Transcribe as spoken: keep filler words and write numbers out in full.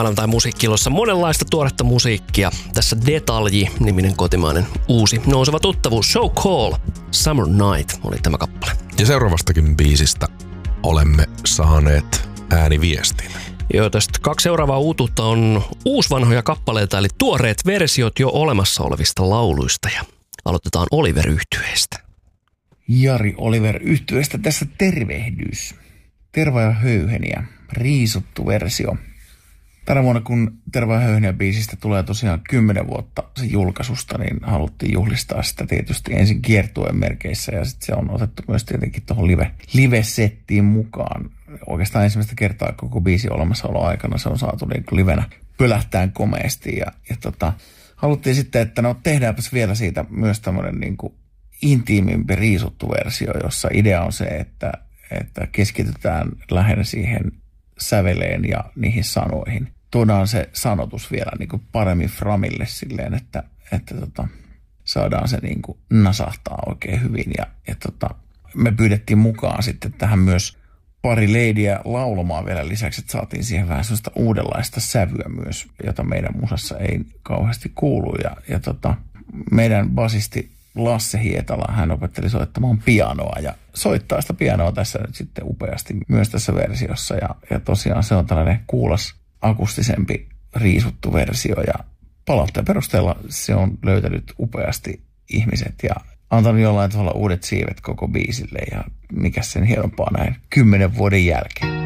maanantai musiikkilossa monenlaista tuoretta musiikkia. Tässä Detalji-niminen kotimainen uusi nouseva tuttavuus. So Call, Summer Night oli tämä kappale. Ja seuraavastakin biisistä olemme saaneet ääniviestin. Joo, tästä kaksi seuraavaa uutuutta on uusvanhoja kappaleita, eli tuoreet versiot jo olemassa olevista lauluista. Ja aloitetaan Oliver-yhtyeestä. Jari Oliver-yhtyeestä tässä tervehdys. Terva ja höyheniä, riisuttu versio. Tänä vuonna, kun Terva ja höyheniä biisistä tulee tosiaan kymmenen vuotta sen julkaisusta, niin haluttiin juhlistaa sitä tietysti ensin kiertueen merkeissä ja sitten se on otettu myös tietenkin tuohon live, live-settiin mukaan. Oikeastaan ensimmäistä kertaa koko biisin olemassaolo aikana se on saatu niin kuin livenä pölähtään komeasti ja, ja tota, haluttiin sitten, että no tehdäänpäs vielä siitä myös tämmöinen niin kuin intiimimpi riisuttu versio, jossa idea on se, että, että keskitytään lähinnä siihen säveleen ja niihin sanoihin. Tuodaan se sanotus vielä niin kuin paremmin framille silleen, että, että tota, saadaan se niin kuin nasahtaa oikein hyvin. Ja, ja tota, me pyydettiin mukaan sitten tähän myös pari leidiä laulamaan vielä lisäksi, että saatiin siihen vähän sellaista uudenlaista sävyä myös, jota meidän musassa ei kauheasti kuulu. Ja, ja tota, meidän basisti Lasse Hietala, hän opetteli soittamaan pianoa ja soittaa sitä pianoa tässä nyt sitten upeasti myös tässä versiossa. Ja, ja tosiaan se on tällainen kuulas, akustisempi, riisuttu versio ja palautteen perusteella se on löytänyt upeasti ihmiset ja antanut jollain tavalla uudet siivet koko biisille ja mikä sen hienompaa näin kymmenen vuoden jälkeen.